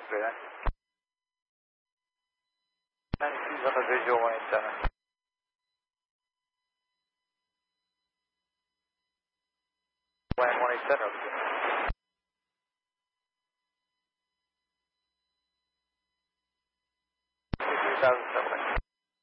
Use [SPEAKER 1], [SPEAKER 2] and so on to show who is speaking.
[SPEAKER 1] clear. 92's on the visual antenna. Land 187.